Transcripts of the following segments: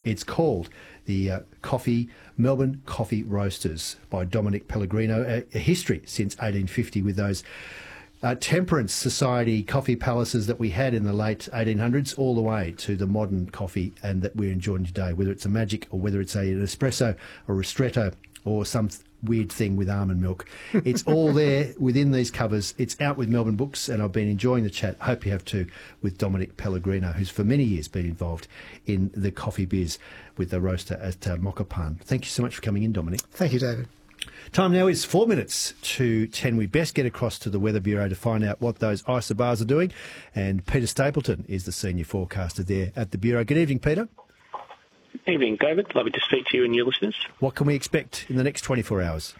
It's called the Melbourne Coffee Roasters by Dominic Pellegrino, a history since 1850 with those temperance society coffee palaces that we had in the late 1800s, all the way to the modern coffee and that we're enjoying today, whether it's a magic or whether it's an espresso or ristretto or some weird thing with almond milk. It's all there within these covers. It's out with Melbourne Books, and I've been enjoying the chat. Hope you have too, with Dominic Pellegrino, who's for many years been involved in the coffee biz with the roaster at Mokopane. Thank you so much for coming in, Dominic. Thank you, David. Time now is 4 minutes to 10. We best get across to the Weather Bureau to find out what those isobars are doing. And Peter Stapleton is the senior forecaster there at the Bureau. Good evening, Peter. Evening, David. Lovely to speak to you and your listeners. What can we expect in the next 24 hours?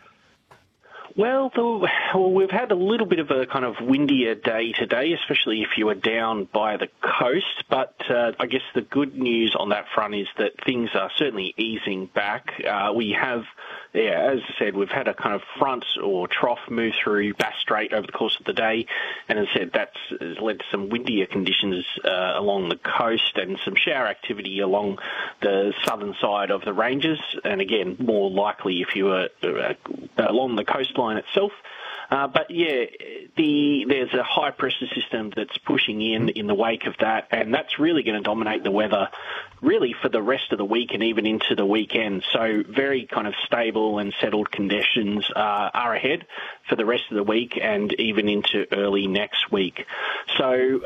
Well, we've had a little bit of a kind of windier day today, especially if you are down by the coast. But I guess the good news on that front is that things are certainly easing back. We have, as I said, we've had a kind of front or trough move through Bass Strait over the course of the day. And as I said, that's led to some windier conditions along the coast and some shower activity along the southern side of the ranges. And again, more likely if you were along the coastline itself. But yeah, there's a high pressure system that's pushing in the wake of that, and that's really going to dominate the weather really for the rest of the week and even into the weekend. So very kind of stable and settled conditions are ahead for the rest of the week and even into early next week. So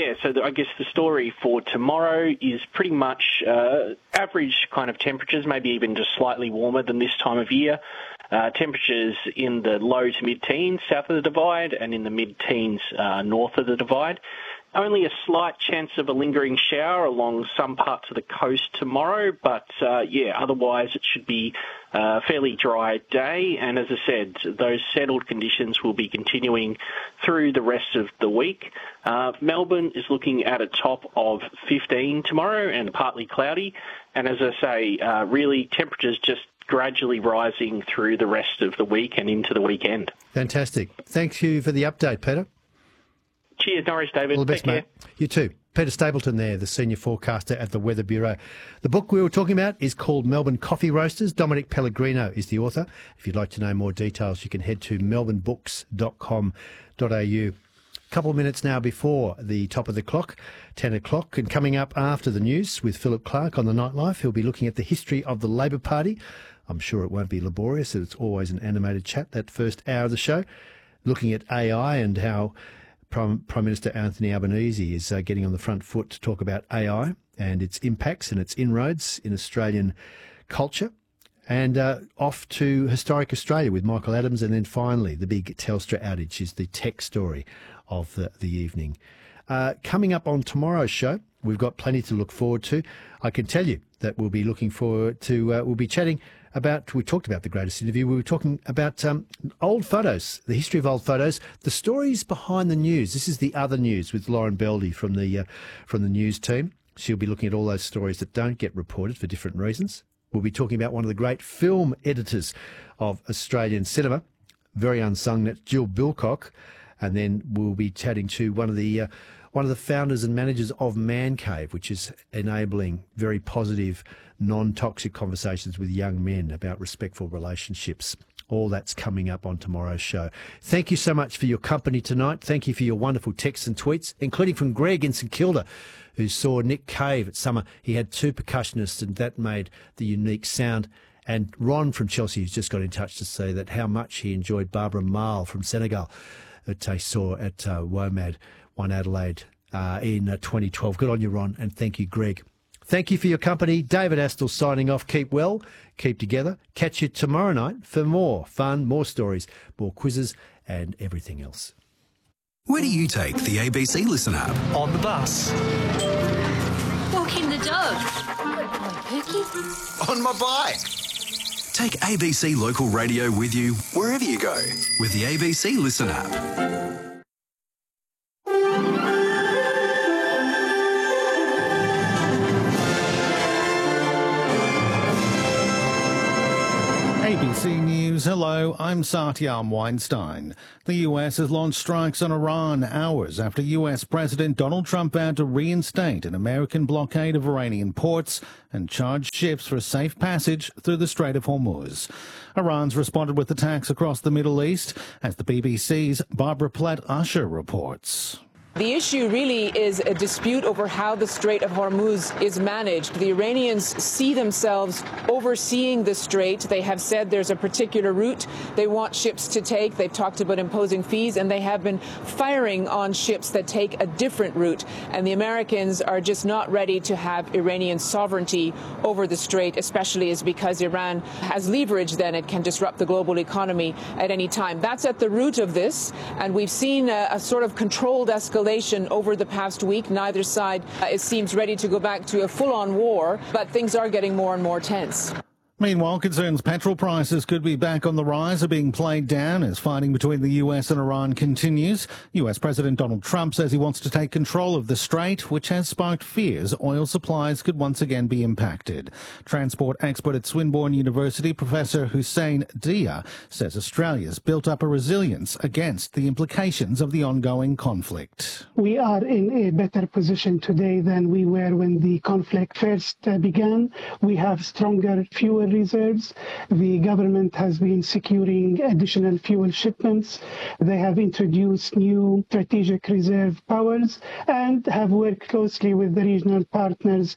I guess the story for tomorrow is pretty much average kind of temperatures, maybe even just slightly warmer than this time of year. Temperatures in the low to mid-teens south of the Divide and in the mid-teens north of the Divide. Only a slight chance of a lingering shower along some parts of the coast tomorrow, but otherwise it should be a fairly dry day. And as I said, those settled conditions will be continuing through the rest of the week. Melbourne is looking at a top of 15 tomorrow and partly cloudy. And as I say, really temperatures just gradually rising through the rest of the week and into the weekend. Fantastic. Thank you for the update, Peter. Cheers, Norris, David. All the best, Take mate. care. You too. Peter Stapleton there, the senior forecaster at the Weather Bureau. The book we were talking about is called Melbourne Coffee Roasters. Dominic Pellegrino is the author. If you'd like to know more details, you can head to melbournebooks.com.au. A couple of minutes now before the top of the clock, 10 o'clock, and coming up after the news with Philip Clark on the Nightlife. He'll be looking at the history of the Labor Party. I'm sure it won't be laborious. It's always an animated chat, that first hour of the show, looking at AI and how Prime Minister Anthony Albanese is getting on the front foot to talk about AI and its impacts and its inroads in Australian culture. And off to Historic Australia with Michael Adams. And then finally, the big Telstra outage is the tech story of the evening. Coming up on tomorrow's show, we've got plenty to look forward to. I can tell you that we'll be looking forward to, we'll be chatting about, we talked about the greatest interview, we were talking about old photos, the history of old photos, the stories behind the news. This is the other news with Lauren Beldy from the news team. She'll be looking at all those stories that don't get reported for different reasons. We'll be talking about one of the great film editors of Australian cinema, very unsung, that's Jill Bilcock. And then we'll be chatting to one of the founders and managers of Man Cave, which is enabling very positive, non-toxic conversations with young men about respectful relationships. All that's coming up on tomorrow's show. Thank you so much for your company tonight. Thank you for your wonderful texts and tweets, including from Greg in St Kilda, who saw Nick Cave at Summer. He had two percussionists, and that made the unique sound. And Ron from Chelsea, who's just got in touch to say that how much he enjoyed Barbara Mal from Senegal that they saw at WOMAD, One Adelaide, in 2012. Good on you, Ron, and thank you, Greg. Thank you for your company. David Astle signing off. Keep well, keep together. Catch you tomorrow night for more fun, more stories, more quizzes, and everything else. Where do you take the ABC Listen app? On the bus. Walking the dog. Pookie. On my bike. Take ABC Local Radio with you wherever you go with the ABC Listen app. ABC News, hello, I'm Satyam Weinstein. The US has launched strikes on Iran hours after US President Donald Trump vowed to reinstate an American blockade of Iranian ports and charge ships for safe passage through the Strait of Hormuz. Iran's responded with attacks across the Middle East, as the BBC's Barbara Platt-Usher reports. The issue really is a dispute over how the Strait of Hormuz is managed. The Iranians see themselves overseeing the strait. They have said there's a particular route they want ships to take. They've talked about imposing fees, and they have been firing on ships that take a different route. And the Americans are just not ready to have Iranian sovereignty over the strait, especially as because Iran has leverage, then it can disrupt the global economy at any time. That's at the root of this, and we've seen a sort of controlled escalation over the past week. Neither side, it seems, ready to go back to a full-on war, but things are getting more and more tense. Meanwhile, concerns petrol prices could be back on the rise are being played down as fighting between the US and Iran continues. US President Donald Trump says he wants to take control of the strait, which has sparked fears oil supplies could once again be impacted. Transport expert at Swinburne University, Professor Hussein Dia, says Australia's built up a resilience against the implications of the ongoing conflict. We are in a better position today than we were when the conflict first began. We have stronger fuel reserves. The government has been securing additional fuel shipments. They have introduced new strategic reserve powers and have worked closely with the regional partners.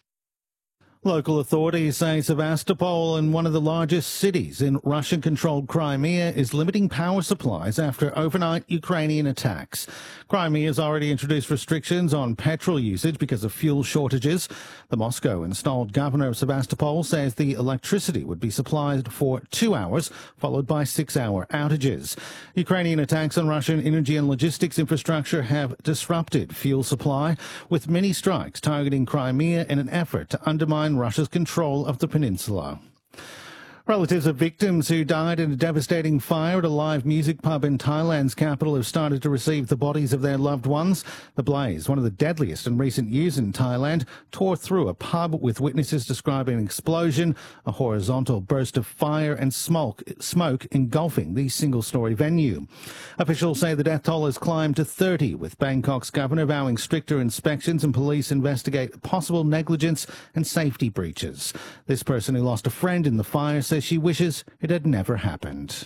Local authorities say Sevastopol, in one of the largest cities in Russian-controlled Crimea, is limiting power supplies after overnight Ukrainian attacks. Crimea has already introduced restrictions on petrol usage because of fuel shortages. The Moscow-installed governor of Sevastopol says the electricity would be supplied for 2 hours, followed by 6-hour outages. Ukrainian attacks on Russian energy and logistics infrastructure have disrupted fuel supply, with many strikes targeting Crimea in an effort to undermine Russia's control of the peninsula. Relatives of victims who died in a devastating fire at a live music pub in Thailand's capital have started to receive the bodies of their loved ones. The blaze, one of the deadliest in recent years in Thailand, tore through a pub, with witnesses describing an explosion, a horizontal burst of fire and smoke engulfing the single-storey venue. Officials say the death toll has climbed to 30, with Bangkok's governor vowing stricter inspections and police investigate possible negligence and safety breaches. This person, who lost a friend in the fire, says she wishes it had never happened.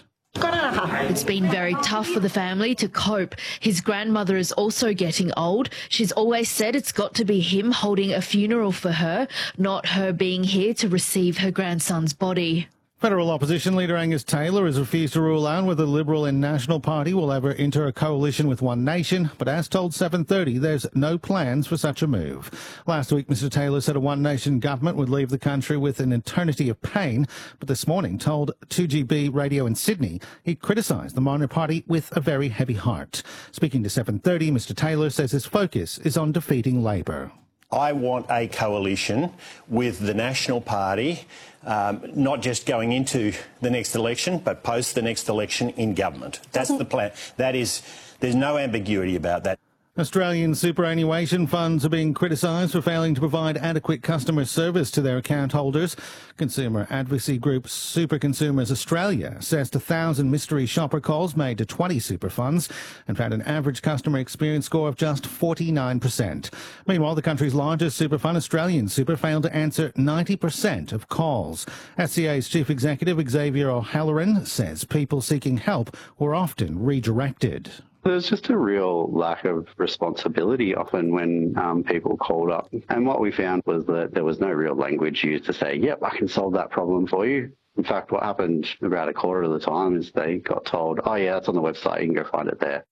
It's been very tough for the family to cope. His grandmother is also getting old. She's always said it's got to be him holding a funeral for her, not her being here to receive her grandson's body. Federal opposition leader Angus Taylor has refused to rule out whether the Liberal and National Party will ever enter a coalition with One Nation, but as told 7:30, there's no plans for such a move. Last week, Mr Taylor said a One Nation government would leave the country with an eternity of pain, but this morning told 2GB Radio in Sydney he criticised the minor party with a very heavy heart. Speaking to 7:30, Mr Taylor says his focus is on defeating Labor. I want a coalition with the National Party, not just going into the next election, but post the next election in government. That's the plan. There's no ambiguity about that. Australian superannuation funds are being criticised for failing to provide adequate customer service to their account holders. Consumer advocacy group Super Consumers Australia assessed 1,000 mystery shopper calls made to 20 super funds and found an average customer experience score of just 49%. Meanwhile, the country's largest super fund, Australian Super, failed to answer 90% of calls. SCA's Chief Executive Xavier O'Halloran says people seeking help were often redirected. There's just a real lack of responsibility often when people called up. And what we found was that there was no real language used to say, yep, I can solve that problem for you. In fact, what happened about a quarter of the time is they got told, oh yeah, it's on the website, you can go find it there.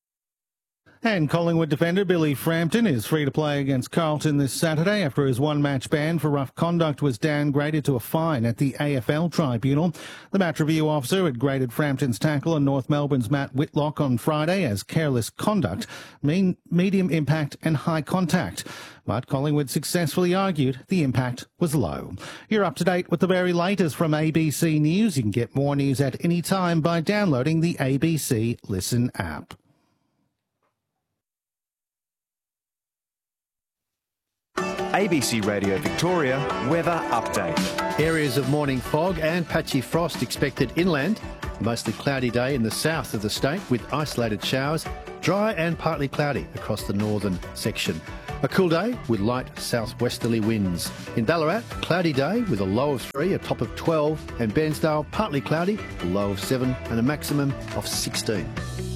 And Collingwood defender Billy Frampton is free to play against Carlton this Saturday after his one-match ban for rough conduct was downgraded to a fine at the AFL tribunal. The match review officer had graded Frampton's tackle on North Melbourne's Matt Whitlock on Friday as careless conduct, medium impact and high contact. But Collingwood successfully argued the impact was low. You're up to date with the very latest from ABC News. You can get more news at any time by downloading the ABC Listen app. ABC Radio Victoria weather update. Areas of morning fog and patchy frost expected inland. A mostly cloudy day in the south of the state with isolated showers. Dry and partly cloudy across the northern section. A cool day with light southwesterly winds. In Ballarat, cloudy day with a low of 3, a top of 12, and Bairnsdale partly cloudy, a low of 7 and a maximum of 16.